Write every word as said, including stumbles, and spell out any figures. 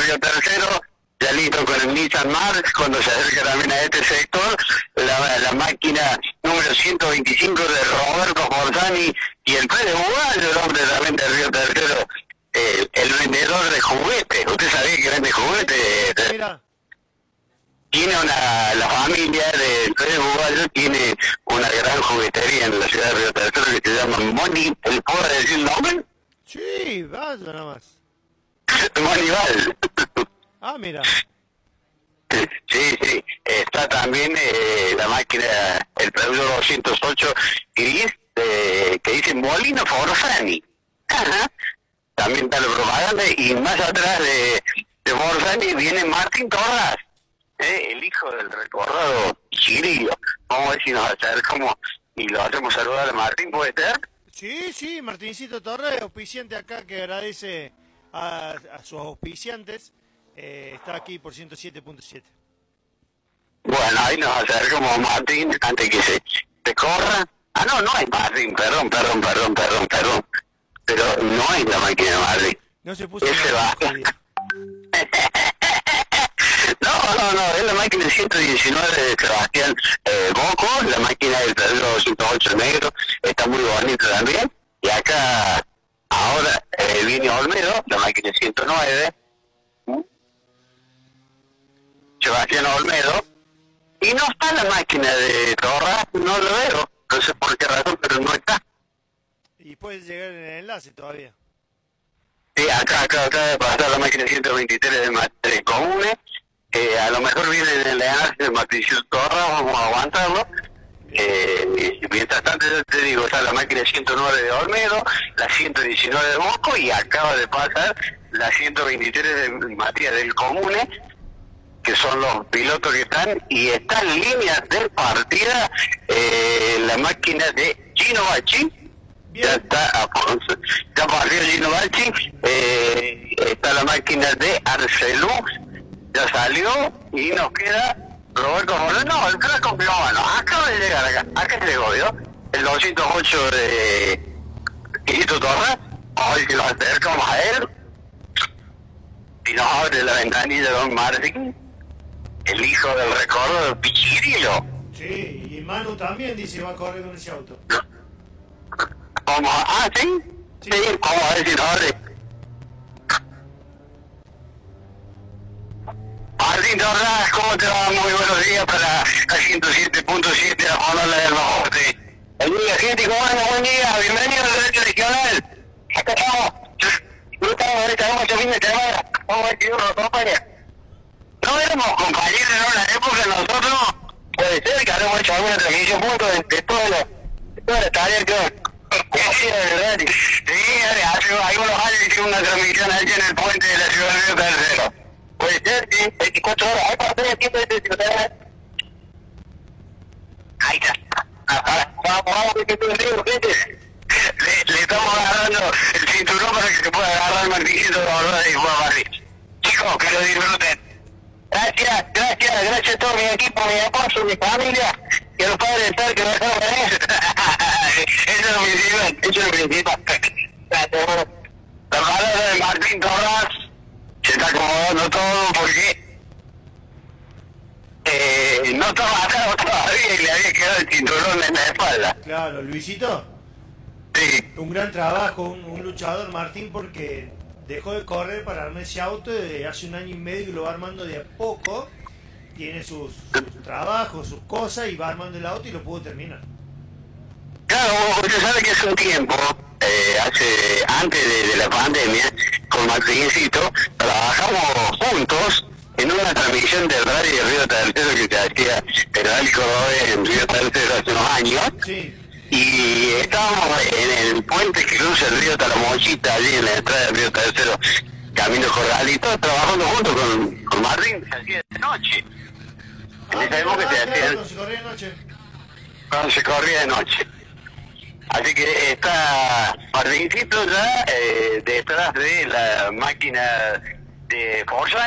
Río Tercero, ya listo con el Nissan March, cuando se acerca también a este sector, la, la máquina número ciento veinticinco de Roberto Forzani y el Pérez Ugallo, el hombre también de Río Tercero, eh, el vendedor de juguetes. ¿Usted sabía que vende juguetes? Mira. Tiene una, la familia de Pérez Ugallo tiene una gran juguetería en la ciudad de Río Tercero que se llama Moni, ¿puedo decir el nombre? Sí, vaya nada más. Monival. Ah, mira. Sí, sí, está también eh, la máquina, el producto doscientos ocho gris, eh, que dice Molino Forzani. Ajá. También está la propaganda, y más atrás de, de Forzani viene Martín Torras, eh, el hijo del recordado Chirillo. Vamos a ver si nos acercamos y lo hacemos saludar a Martín, ¿puede ser? Sí, sí, Martincito Torres, auspiciante acá, que agradece a, a sus auspiciantes. Eh, está aquí por ciento siete punto siete. Bueno, ahí nos acercamos a Martín antes que se, se corra. Ah, no, no es Martín, perdón, perdón, perdón, perdón, perdón. Pero no es la máquina de Martín. No se puso... Ese va. No, no, no, es la máquina ciento diecinueve de Sebastián eh, Boco, la máquina del Pedro doscientos ocho negro, está muy bonita también. Y acá, ahora, eh, viene Olmedo, la máquina ciento nueve, Sebastián Olmedo, y no está la máquina de Torras, no lo veo, no sé por qué razón, pero no está. Y puede llegar en el enlace todavía. Sí, acá, acá, acá de pasar la máquina ciento veintitrés de Matriz Comunes, que a lo mejor viene en el enlace de Matricio Torras, vamos a aguantarlo. Eh, mientras tanto yo te digo, está la máquina ciento nueve de Olmedo, la ciento diecinueve de Bosco, y acaba de pasar la ciento veintitrés de Matías del Comune, que son los pilotos que están, y está en línea de partida eh, la máquina de Gino Bacci. Ya está, ya partió Gino Bacci, eh, está la máquina de Arcelú, ya salió, y nos queda Roberto Moreno, no, el Flaco Piovano, acaba de llegar acá, acá llegó, ¿vio? El doscientos ocho de Quito Torres, hoy que nos acercamos a él, y nos abre la ventanilla Don Martín, el hijo del recordado de Pichirilo. Sí, y Manu también dice va a correr con ese auto. ¿Cómo? Ah, ¿sí? Sí, sí, ¿cómo a decir ahora? Martín Torras, ¿cómo te va? Muy buenos días para la ciento siete punto siete, la Jornada del Norte. Buen día, gente, ¿cómo anda? Buen día, bienvenido al Radio Regional. Acá estamos. No estamos ahorita, vamos a fin de semana. Vamos a ver si uno nos acompaña. No éramos compañeros en una época nosotros, puede ser que habremos hecho alguna transmisión juntos de, de todas las toda la tareas que sí, de verdad. Sí, hace algunos años hicimos una transmisión allí en el puente de la ciudad de Río Tercero. Puede ser, sí, veinticuatro horas. ¿Hay para hacer el tiempo de este ciudad? Ahí está. Vamos, vamos, que estoy en río, gente. Le, le estamos agarrando el cinturón para que se pueda agarrar el martillo de verdad y jugar barrio. Chicos, que lo disfruten. Gracias, gracias, gracias a todo mi equipo, mi esposo, mi familia, y a los padres de estar que me dejaron venir. Eso es lo principal, eso es lo principal. La palabra de Martín Torras se está acomodando todo porque eh, no estaba atado todavía y le había quedado el cinturón en la espalda. Claro, Luisito. Sí. Un gran trabajo, un, un luchador, Martín, porque dejó de correr para armar ese auto de hace un año y medio y lo va armando de a poco. Tiene sus, sus trabajos, sus cosas, y va armando el auto y lo pudo terminar. Claro, usted sabe que hace un tiempo, eh, hace antes de, de la pandemia, con Martincito, trabajamos juntos en una transmisión del radio de Río Tercero que se hacía el Rally Cordobés en Río Tercero hace unos años. Sí. Y estábamos en el puente que cruza el río Talamochita, allí en la entrada del Río Tercero, Camino Corralito, trabajando junto con, con Martín, se hacía de noche. En esa época se hacía... Cuando se corría de noche. Cuando se corría de noche. Así que está Martincito ya eh, detrás de la máquina de Forza.